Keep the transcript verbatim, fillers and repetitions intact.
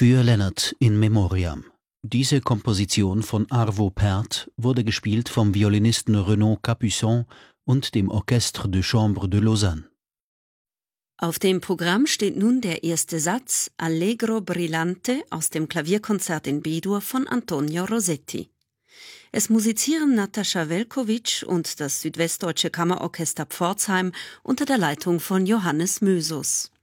Für Leonard in Memoriam. Diese Komposition von Arvo Pärt wurde gespielt vom Violinisten Renaud Capuçon und dem Orchestre de Chambre de Lausanne. Auf dem Programm steht nun der erste Satz Allegro brillante aus dem Klavierkonzert in B-Dur von Antonio Rossetti. Es musizieren Natascha Velkovic und das Südwestdeutsche Kammerorchester Pforzheim unter der Leitung von Johannes Mösus.